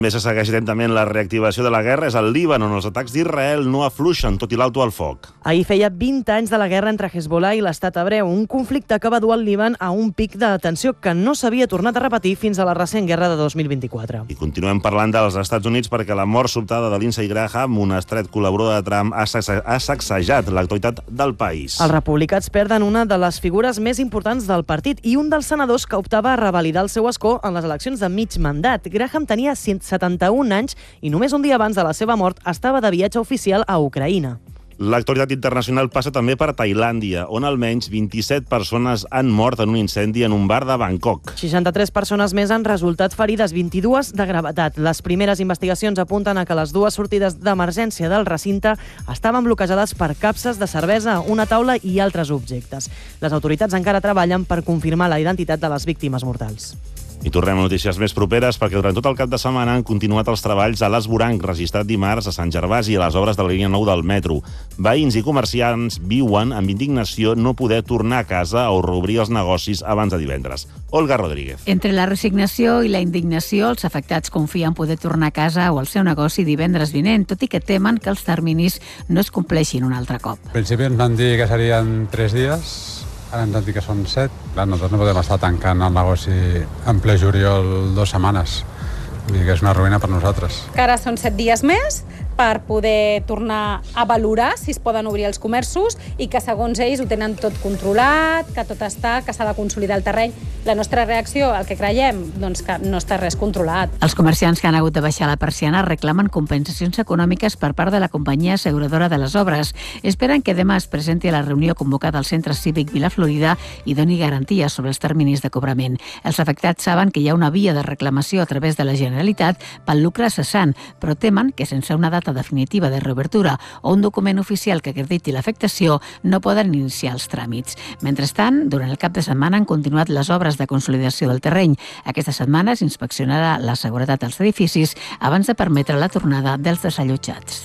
Més se segueix atentament la reactivació de la guerra és al Líban, on els atacs d'Israel no afluixen, tot i l'alto al foc. Ahir feia 20 anys de la guerra entre Hezbollah i l'estat hebreu, un conflicte que va dur el Líban a un pic de tensió que no s'havia tornat a repetir fins a la recent guerra de 2024. I continuem parlant dels Estats Units perquè la mort sobtada de Lindsey Graham, un estret col·laborador de Trump, ha sacsejat l'actualitat del país. Els republicans perden una de les figures més importants del partit i un dels senadors que optava a revalidar el seu escó en les eleccions de mig mandat. Graham tenia 171 anys i només un dia abans de la seva mort estava de viatge oficial a Ucraïna. L'actualitat internacional passa també per Tailàndia, on almenys 27 persones han mort en un incendi en un bar de Bangkok. 63 persones més han resultat ferides, 22 de gravetat. Les primeres investigacions apunten a que les dues sortides d'emergència del recinte estaven bloquejades per capses de cervesa, una taula i altres objectes. Les autoritats encara treballen per confirmar la identitat de les víctimes mortals. I tornem a notícies més properes perquè durant tot el cap de setmana han continuat els treballs a l'Esvoranc, registrat dimarts a Sant Gervasi, a les obres de la línia 9 del metro. Veïns i comerciants viuen amb indignació no poder tornar a casa o reobrir els negocis abans de divendres. Olga Rodríguez. Entre la resignació i la indignació, els afectats confien poder tornar a casa o al seu negoci divendres vinent, tot i que temen que els terminis no es compleixin un altre cop. Al principi ens van dir que serien 3 dies, ara ens han dit que són 7. Clar, nosaltres no podem estar tancant el negoci en ple juliol 2 setmanes. Vull dir que és una ruïna per nosaltres. Que ara són 7 dies més per poder tornar a valorar si es poden obrir els comerços i que segons ells ho tenen tot controlat, que tot està, que s'ha de consolidar el terreny. La nostra reacció, el que creiem, doncs que no està res controlat. Els comerciants que han hagut de baixar la persiana reclamen compensacions econòmiques per part de la companyia asseguradora de les obres. Esperen que demà es presenti a la reunió convocada al Centre Cívic Vila Florida i doni garanties sobre els terminis de cobrament. Els afectats saben que hi ha una via de reclamació a través de la Generalitat pel lucre cessant, però temen que sense una data definitiva de reobertura o un document oficial que acrediti l'afectació no poden iniciar els tràmits. Mentrestant, durant el cap de setmana han continuat les obres de consolidació del terreny. Aquesta setmana s'inspeccionarà la seguretat dels edificis abans de permetre la tornada dels desallotjats.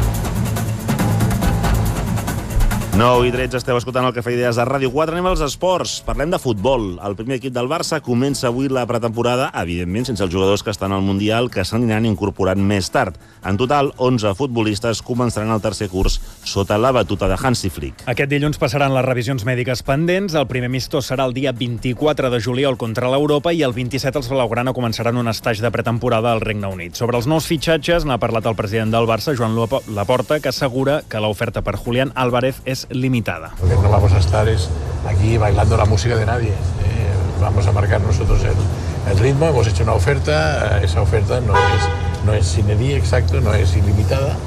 9 i 13, esteu escoltant el Cafè Idees de Ràdio 4. Anem als esports. Parlem de futbol. El primer equip del Barça comença avui la pretemporada, evidentment sense els jugadors que estan al Mundial, que s'aniran incorporant més tard. En total, 11 futbolistes començaran el tercer curs sota la batuta de Hansi Flick. Aquest dilluns passaran les revisions mèdiques pendents. El primer amistós serà el dia 24 de juliol contra l'Europa i el 27 els blaugrana començaran un estatge de pretemporada al Regne Unit. Sobre els nous fitxatges n'ha parlat el president del Barça, Joan Laporta, que assegura que l'oferta per Julián Álvarez és limitada. Lo que no vamos a estar es aquí bailando la música de nadie. Vamos a marcar nosotros el ritmo, hemos hecho una oferta, esa oferta no es sine die, exacto, no es ilimitada,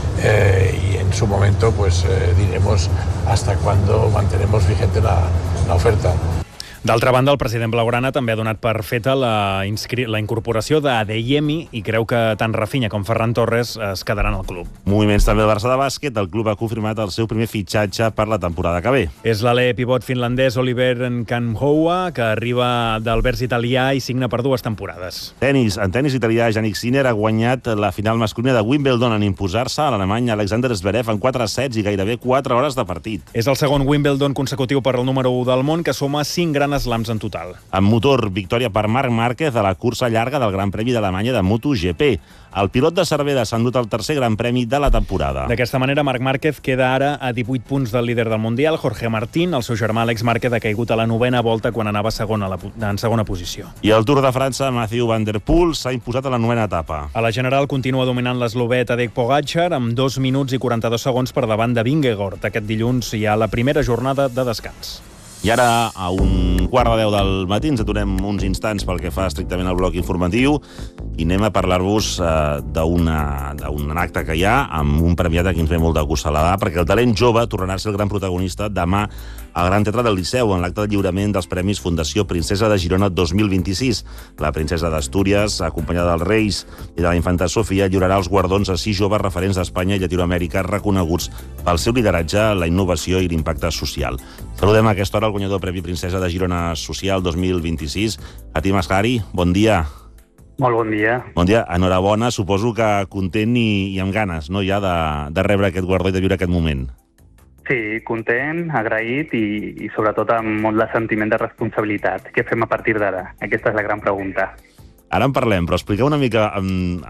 y en su momento pues diremos hasta cuándo mantenemos vigente la oferta. D'altra banda, el president blaugrana també ha donat per feta la incorporació d'Adeyemi i creu que tant Rafinha com Ferran Torres es quedaran al club. Moviments també del Barça de bàsquet. El club ha confirmat el seu primer fitxatge per la temporada que ve. És l'alè pivot finlandès Oliver Nkanhoua, que arriba del Vers italià i signa per 2 temporades. En tenis italià, Jannik Sinner ha guanyat la final masculina de Wimbledon en imposar-se a l'alemany Alexander Zverev en 4 sets i gairebé 4 hores de partit. És el segon Wimbledon consecutiu per al número 1 del món, que suma 5 grans slams en total. En motor, victòria per Marc Márquez a la cursa llarga del Gran Premi d'Alemanya de MotoGP. El pilot de Cervera s'ha endut el tercer Gran Premi de la temporada. D'aquesta manera, Marc Márquez queda ara a 18 punts del líder del Mundial. Jorge Martín, el seu germà Àlex Márquez, ha caigut a la 9ª volta quan anava en segona posició. I al Tour de França, Mathieu Van Der Poel s'ha imposat a la 9ª etapa. A la general continua dominant l'eslovè Tadej Pogačar amb 2 minuts i 42 segons per davant de Vingegaard. Aquest dilluns hi ha la primera jornada de descans. I ara, a 9:15 del matí, ens aturem uns instants pel que fa estrictament al bloc informatiu i anem a parlar-vos d'un acte que hi ha amb un premiat a qui ens ve molt de gust celebrar, perquè el talent jove tornarà a ser el gran protagonista demà al Gran Teatre del Liceu, en l'acte de lliurament dels Premis Fundació Princesa de Girona 2026. La princesa d'Astúries, acompanyada dels Reis i de la infanta Sofia, lliurarà els guardons a 6 joves referents d'Espanya i Llatinoamèrica reconeguts pel seu lideratge, la innovació i l'impacte social. Saludem a aquesta hora el guanyador Premi Princesa de Girona Social 2026. Atim Asghari, bon dia. Molt bon dia. Bon dia, enhorabona, suposo que content i amb ganes, no, ja de rebre aquest guardó i de viure aquest moment. Sí, content, agraït i sobretot amb molt de sentiment de responsabilitat. Què fem a partir d'ara? Aquesta és la gran pregunta. Ara en parlem, però expliqueu una mica